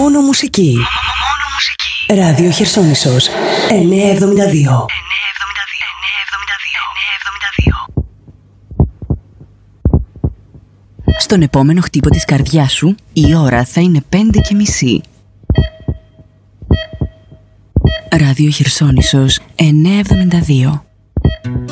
Μόνο μουσική. Ράδιο Χερσόνησος 972. Στον επόμενο χτύπο της καρδιάς σου η ώρα θα είναι 5:30. Ράδιο Χερσόνησος 972.